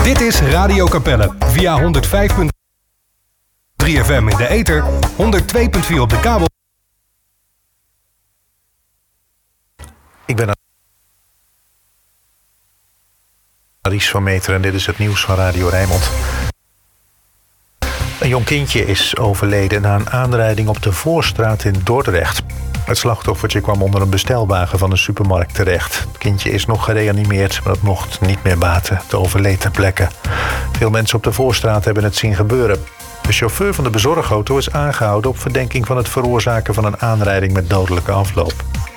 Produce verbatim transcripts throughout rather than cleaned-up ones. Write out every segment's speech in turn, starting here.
Dit is Radio Capelle via honderd vijf komma drie F M in de ether, honderd twee komma vier op de kabel. Ik ben Ries van Meter en dit is het nieuws van Radio Rijnmond. Een jong kindje is overleden na een aanrijding op de Voorstraat in Dordrecht. Het slachtoffertje kwam onder een bestelwagen van een supermarkt terecht. Het kindje is nog gereanimeerd, maar het mocht niet meer baten. Het overleed ter plekke. Veel mensen op de Voorstraat hebben het zien gebeuren. De chauffeur van de bezorgauto is aangehouden op verdenking van het veroorzaken van een aanrijding met dodelijke afloop.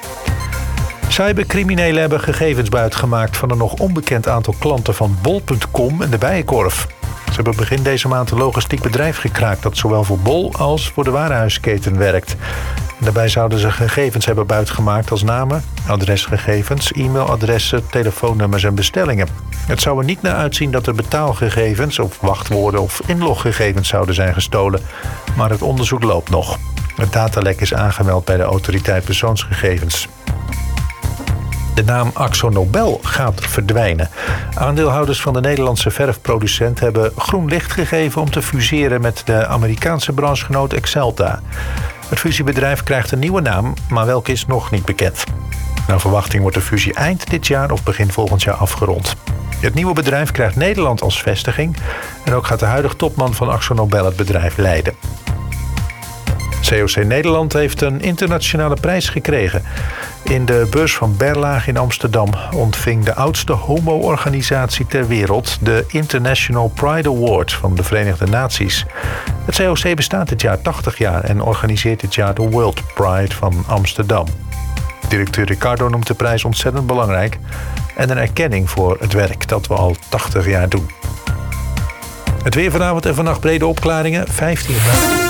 Cybercriminelen hebben gegevens buitgemaakt van een nog onbekend aantal klanten van bol punt com en de Bijenkorf. Ze hebben begin deze maand een logistiek bedrijf gekraakt dat zowel voor Bol als voor de warenhuisketen werkt. En daarbij zouden ze gegevens hebben buitgemaakt als namen, adresgegevens, e-mailadressen, telefoonnummers en bestellingen. Het zou er niet naar uitzien dat er betaalgegevens of wachtwoorden of inloggegevens zouden zijn gestolen, maar het onderzoek loopt nog. Het datalek is aangemeld bij de autoriteit persoonsgegevens. De naam AkzoNobel gaat verdwijnen. Aandeelhouders van de Nederlandse verfproducent hebben groen licht gegeven om te fuseren met de Amerikaanse branchegenoot Axalta. Het fusiebedrijf krijgt een nieuwe naam, maar welke is nog niet bekend. Naar verwachting wordt de fusie eind dit jaar of begin volgend jaar afgerond. Het nieuwe bedrijf krijgt Nederland als vestiging en ook gaat de huidige topman van AkzoNobel het bedrijf leiden. C O C Nederland heeft een internationale prijs gekregen. In de beurs van Berlage in Amsterdam ontving de oudste homo-organisatie ter wereld de International Pride Award van de Verenigde Naties. Het C O C bestaat dit jaar tachtig jaar en organiseert dit jaar de World Pride van Amsterdam. Directeur Ricardo noemt de prijs ontzettend belangrijk en een erkenning voor het werk dat we al tachtig jaar doen. Het weer vanavond en vannacht brede opklaringen, vijftien graden.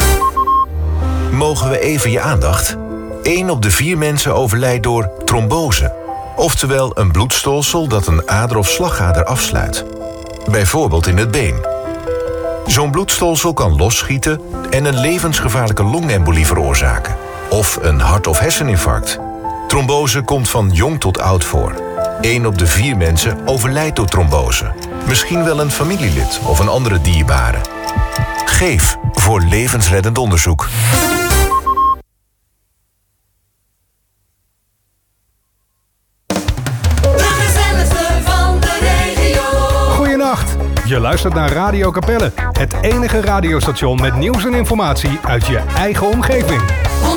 Mogen we even je aandacht? Eén op de vier mensen overlijdt door trombose. Oftewel een bloedstolsel dat een ader of slagader afsluit. Bijvoorbeeld in het been. Zo'n bloedstolsel kan losschieten en een levensgevaarlijke longembolie veroorzaken. Of een hart- of herseninfarct. Trombose komt van jong tot oud voor. Eén op de vier mensen overlijdt door trombose. Misschien wel een familielid of een andere dierbare. Geef voor levensreddend onderzoek. Goedenacht, je luistert naar Radio Capelle. Het enige radiostation met nieuws en informatie uit je eigen omgeving.